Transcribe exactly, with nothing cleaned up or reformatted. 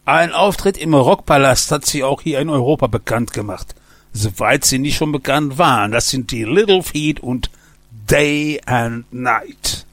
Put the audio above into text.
Ein Auftritt im Rockpalast hat sie auch hier in Europa bekannt gemacht. Soweit sie nicht schon bekannt waren. Das sind die Little Feat und Day and Night.